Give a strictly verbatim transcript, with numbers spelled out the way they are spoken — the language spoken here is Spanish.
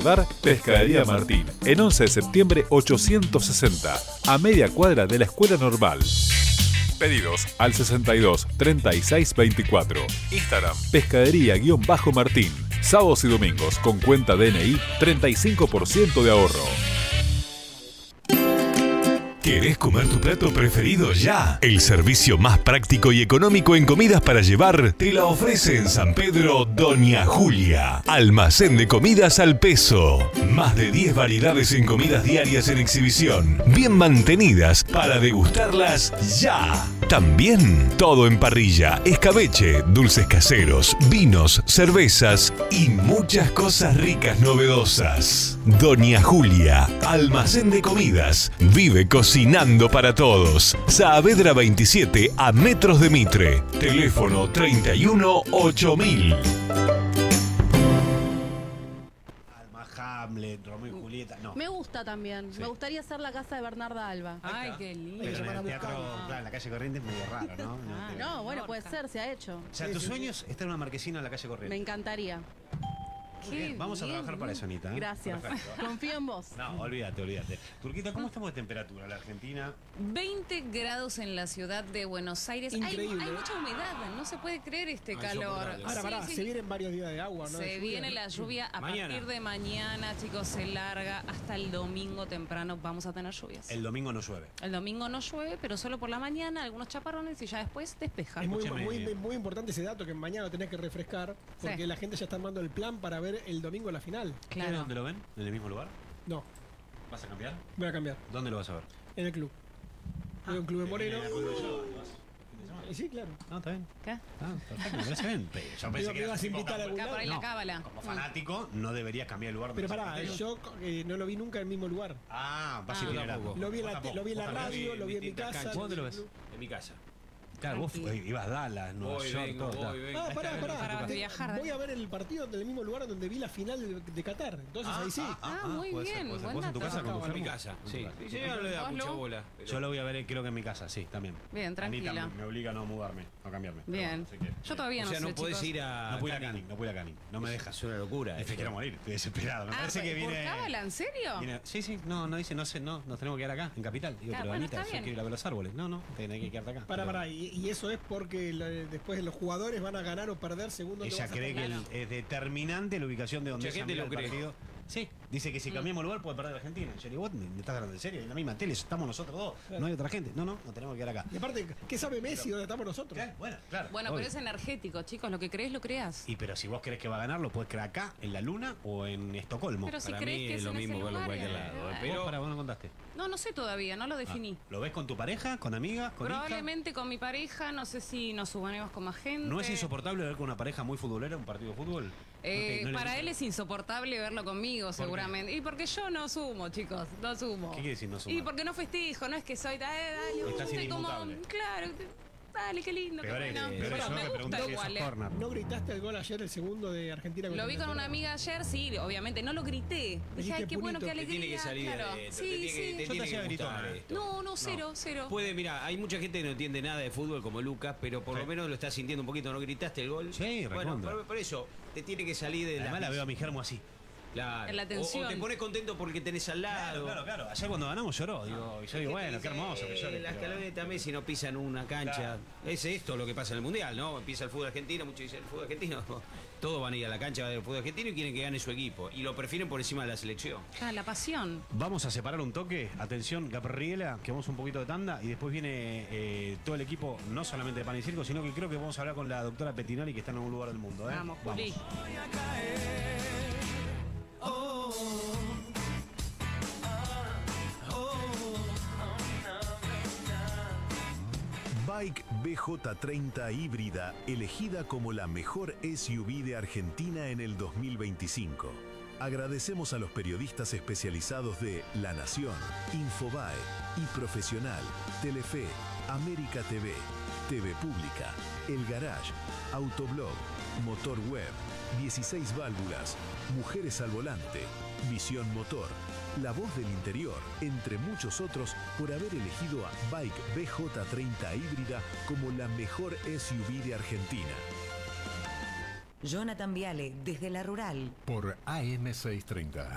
recordar, Pescadería Martín, en once de septiembre ochocientos sesenta, a media cuadra de la Escuela Normal. Pedidos al sesenta y dos, treinta y seis, veinticuatro. Instagram, pescadería-martín. Sábados y domingos, con cuenta D N I, treinta y cinco por ciento de ahorro. ¿Querés comer tu plato preferido ya? El servicio más práctico y económico en comidas para llevar te la ofrece en San Pedro Doña Julia. Almacén de comidas al peso. Más de diez variedades en comidas diarias en exhibición. Bien mantenidas para degustarlas ya. También todo en parrilla, escabeche, dulces caseros, vinos, cervezas y muchas cosas ricas novedosas. Doña Julia, almacén de comidas. Vive cocinando para todos. Saavedra veintisiete a metros de Mitre. Teléfono treinta y uno, ocho mil. Alma, Hamlet, Romeo y Julieta. No. Me gusta también. Sí. Me gustaría hacer la casa de Bernarda Alba. Ay, qué lindo. Pero en el teatro, claro, en la calle Corrientes es medio raro, ¿no? Ah, te- No, bueno, Lorca. puede ser, se ha hecho. O sea, tus sueños es estar en una marquesina en la calle Me Corrientes. encantaría. Muy bien, vamos a bien. trabajar para eso, Anita. ¿eh? Gracias. Perfecto. Confío en vos. No, olvídate, olvídate. Turquita, ¿cómo estamos de temperatura? La Argentina. veinte grados en la ciudad de Buenos Aires. Hay, Increíble. hay mucha humedad, no se puede creer este Ah, calor. insoportable. Ahora, Sí, pará, sí. se vienen varios días de agua, ¿no? De Se lluvia, viene ¿no? la lluvia a Mañana. partir de mañana, chicos, se larga hasta el domingo temprano. Vamos a tener lluvias. El domingo no llueve. El domingo no llueve, pero solo por la mañana, algunos chaparrones y ya después despeja. Es muy, Escúchame. muy, muy importante ese dato que mañana lo tenés que refrescar porque Sí. la gente ya está armando el plan para ver el domingo la final. Claro. ¿Dónde lo ven? ¿En el mismo lugar? No, ¿Vas a cambiar? voy a cambiar. ¿Dónde lo vas a ver? En el club. Voy a un club de Moreno. ¿Te viene la Cruz del Sur? ¿Vas? ¿Fin de semana? Y sí, claro. No, está bien. ¿Qué? Ah, perfecto, me parece bien. Pero Yo Digo pensé que que eras ibas a tipo, invitar a algún Acá por ahí No, la cábala. como fanático, no deberías cambiar el lugar. Pero donde pará, sos yo eh, no lo vi nunca en el mismo lugar. Ah, vas Ah. y vienes. tampoco. Lo vi en la, Vos te- lo vi en la tampoco, vos radio, también. lo vi en mi Distintas casa. canchas. lo ¿Dónde vi lo en el ves? club. En mi casa. Claro, vos Tranquilo. fu- ibas a Dallas, Nueva Voy, York, vengo, todo. voy, vengo. Ah, pará, Para pará. Te- viajar. Voy a ver el partido en el mismo lugar donde vi la final de, de Qatar. Entonces ahí sí. Ah, muy puede bien, ser, puede ser. buen ¿Vos en tu dato. casa con tu En mi germo? casa, En tu sí. casa. Y yo no le da ¿Vos, mucha Lu? bola. pero- Yo lo voy a ver, creo que en mi casa, sí, también. Bien, tranquila. Anita me obliga a no mudarme, a cambiarme. Pero Bien. bueno, así que- Yo todavía O no sea, sé, no podés chicos. ir a. No puedo ir a Canning, no puedo ir a Canning. No me dejas. Es una locura. Es que eso. quiero morir, estoy desesperado. Me Ah, parece que ¿por viene. cábala? ¿En serio? viene- Sí, sí, no, no dice, no sé, no, nos tenemos que quedar acá, en Capital. Digo, Claro, pero bueno, Anita, está yo bien. quiero ir a ver los árboles. No, no, tenés que quedarte acá. Pará, Pero pará. Y, y eso es porque la- después los jugadores van a ganar o perder según dónde Ella vas a cree que jugar. el- es determinante la ubicación de donde Mucha ella gente mira lo el cree. partido. Sí, dice que si cambiamos lugar puede perder Argentina. Yo le digo, vos me me estás hablando en serio, en la misma tele estamos nosotros dos, no hay otra gente. No, no, nos tenemos que quedar acá. Y aparte, ¿qué sabe Messi dónde estamos nosotros? ¿Qué? Bueno, claro. Bueno, obvio. pero es energético, chicos. Lo que crees, lo creas. Y pero si vos crees que va a ganar, lo puedes creer acá, en la Luna o en Estocolmo. Pero si Para crees mí que es es lo en ese mismo verlo en lugar, cualquier eh, lado, eh, pero- Vos, para, vos no contaste. No, no sé todavía, no lo definí. ¿Lo ves con tu pareja, con amigas, con hija? Probablemente con mi pareja, no sé si nos subanemos con más gente. ¿No es insoportable ver con una pareja muy futbolera un partido de fútbol? Eh, No te- no le para gusta. él es insoportable verlo conmigo, seguramente. Y porque yo no sumo, chicos, no sumo. ¿Qué quiere decir no Y sumar? porque no festejo, no es que soy, dale, dale, uh, Estás estoy como, inmutable. claro, dale, qué lindo, qué Peor es, bueno. peor es Pero yo me que gusta pregunté si eso igual, es eh. corner. ¿No gritaste el gol ayer, el segundo de Argentina? contra Lo vi con Inglaterra? una amiga ayer, sí, obviamente, no lo grité. Dije, Dijiste ay, qué bueno, punito. qué Te tiene alegría. que salir claro. de esto. Sí, te tiene que, sí. te Yo te tiene hacía que gustar gritón. esto. No, no, cero, cero. Puede, mira, hay mucha gente que no entiende nada de fútbol como Lucas, pero por Sí. lo menos lo está sintiendo un poquito. ¿No gritaste el gol? Sí, Bueno, recontra. por, por eso, te tiene que salir de Además la veo a mi germo así. Claro. En la O- O, tensión. te pones contento porque tenés al lado. Claro, claro, claro. Ayer cuando ganamos lloró. Digo, y yo digo, bueno, qué hermoso que llore. Las pero- escalonetas Messi no pisan una cancha. Claro. Es esto lo que pasa en el Mundial, ¿no? Empieza el fútbol argentino, muchos dicen el fútbol argentino. Todos van a ir a la cancha del fútbol argentino y quieren que gane su equipo. Y lo prefieren por encima de la selección. Ah, la pasión. Vamos a separar un toque. Atención, Gabriela, que vamos un poquito de tanda. Y después viene eh, todo el equipo, no solamente de Pan y Circo, sino que creo que vamos a hablar con la doctora Petinari, que está en algún lugar del mundo. ¿eh? Vamos, Juli. Bike B J treinta híbrida, elegida como la mejor S U V de Argentina en el dos mil veinticinco. Agradecemos a los periodistas especializados de La Nación, Infobae, y Profesional, Telefe, América T V, T V Pública, El Garage, Autoblog, Motor Web, dieciséis válvulas, Mujeres al Volante, Visión Motor, La Voz del Interior, entre muchos otros, por haber elegido a Bike B J treinta híbrida como la mejor S U V de Argentina. Jonathan Viale, desde La Rural. Por A M seiscientos treinta.